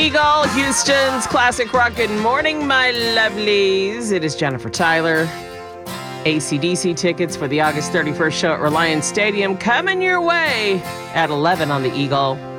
Eagle, Houston's classic rock. Good morning, my lovelies. It is Jennifer Tyler. AC/DC tickets for the August 31st show at Reliance Stadium coming your way at 11 on the Eagle.